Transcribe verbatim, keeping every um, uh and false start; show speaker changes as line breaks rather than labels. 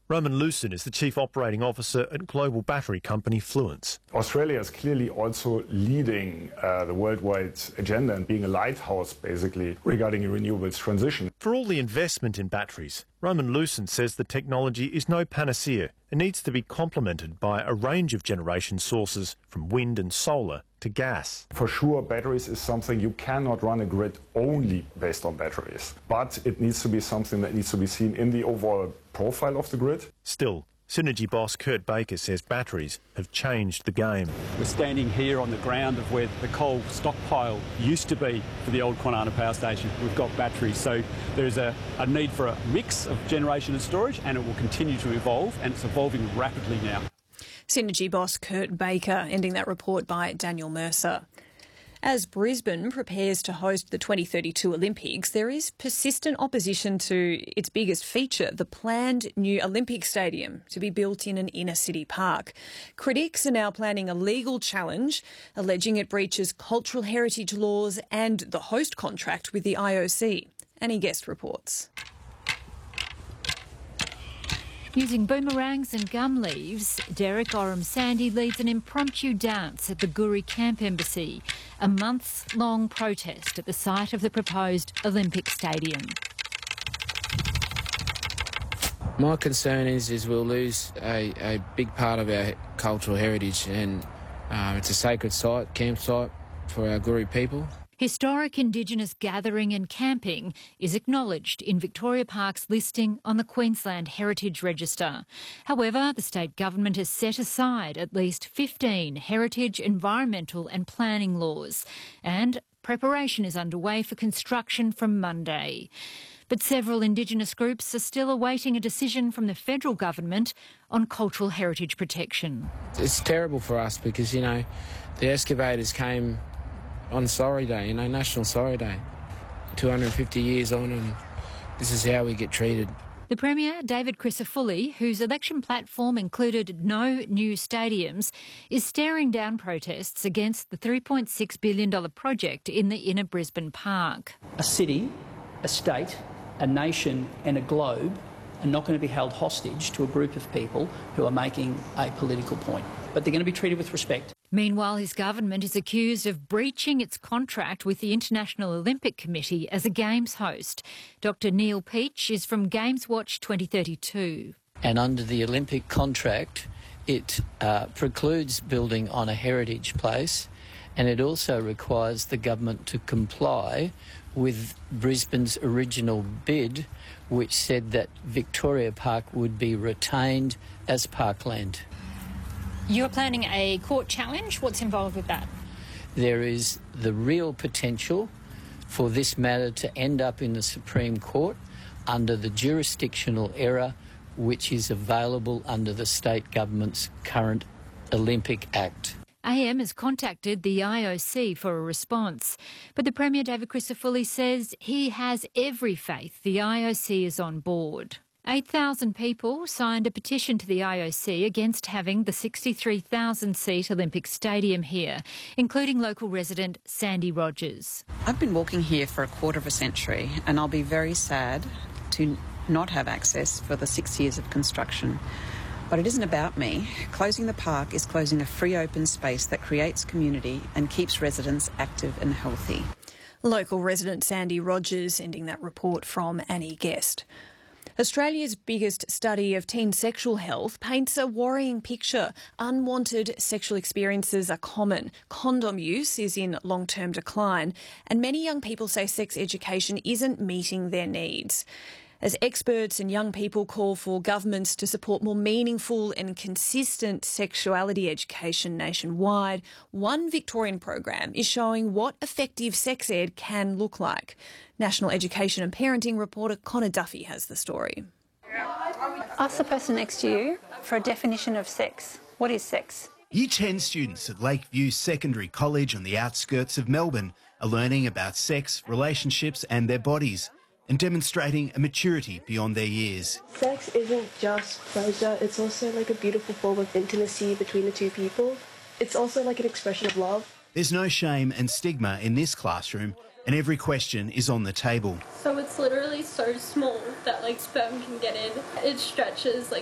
Roman Lucen is the Chief Operating Officer at global battery company Fluence.
Australia is clearly also leading uh, the worldwide agenda and being a lighthouse, basically, regarding a renewables transition.
For all the investment in batteries, Roman Lucen says the technology is no panacea and needs to be complemented by a range of generation sources from wind and solar to gas.
For sure, batteries is something you cannot run a grid only based on batteries, but it needs to be something that needs to be seen in the overall profile of the grid.
Still, Synergy boss Kurt Baker says batteries have changed the game.
We're standing here on the ground of where the coal stockpile used to be for the old Kwinana Power Station. We've got batteries, so there's a, a need for a mix of generation and storage, and it will continue to evolve, and it's evolving rapidly now.
Synergy boss Kurt Baker, ending that report by Daniel Mercer. As Brisbane prepares to host the twenty thirty-two Olympics, there is persistent opposition to its biggest feature, the planned new Olympic Stadium to be built in an inner-city park. Critics are now planning a legal challenge, alleging it breaches cultural heritage laws and the host contract with the I O C. Annie Guest reports.
Using boomerangs and gum leaves, Derek Oram Sandy leads an impromptu dance at the Guri Camp Embassy, a months-long protest at the site of the proposed Olympic Stadium.
My concern is, is we'll lose a, a big part of our cultural heritage, and um, it's a sacred site, campsite for our Guri people.
Historic Indigenous gathering and camping is acknowledged in Victoria Park's listing on the Queensland Heritage Register. However, the state government has set aside at least fifteen heritage, environmental and planning laws, and preparation is underway for construction from Monday. But several Indigenous groups are still awaiting a decision from the federal government on cultural heritage protection.
It's terrible for us because, you know, the excavators came on Sorry Day, you know, National Sorry Day, two hundred fifty years on, and this is how we get treated.
The Premier, David Crisafulli, whose election platform included no new stadiums, is staring down protests against the three point six billion dollars project in the inner Brisbane Park.
A city, a state, a nation and a globe are not going to be held hostage to a group of people who are making a political point, but they're going to be treated with respect.
Meanwhile, his government is accused of breaching its contract with the International Olympic Committee as a Games host. Doctor Neil Peach is from Games Watch twenty thirty-two.
And under the Olympic contract, it uh, precludes building on a heritage place, and it also requires the government to comply with Brisbane's original bid, which said that Victoria Park would be retained as parkland.
You're planning a court challenge. What's involved with that?
There is the real potential for this matter to end up in the Supreme Court under the jurisdictional error which is available under the state government's current Olympic Act.
A M has contacted the I O C for a response, but the Premier, David Crisafulli, says he has every faith the I O C is on board. eight thousand people signed a petition to the I O C against having the sixty-three thousand seat Olympic Stadium here, including local resident Sandy Rogers.
I've been walking here for a quarter of a century, and I'll be very sad to not have access for the six years of construction. But it isn't about me. Closing the park is closing a free open space that creates community and keeps residents active and healthy.
Local resident Sandy Rogers ending that report from Annie Guest. Australia's biggest study of teen sexual health paints a worrying picture. Unwanted sexual experiences are common. Condom use is in long-term decline, and many young people say sex education isn't meeting their needs. As experts and young people call for governments to support more meaningful and consistent sexuality education nationwide, one Victorian program is showing what effective sex ed can look like. National Education and Parenting reporter Connor Duffy has the story.
Ask the person next to you for a definition of sex. What is sex?
Year ten students at Lakeview Secondary College on the outskirts of Melbourne are learning about sex, relationships and their bodies, and demonstrating a maturity beyond their years.
Sex isn't just pleasure, it's also like a beautiful form of intimacy between the two people. It's also like an expression of love.
There's no shame and stigma in this classroom, and every question is on the table.
So it's literally so small that like sperm can get in. It stretches like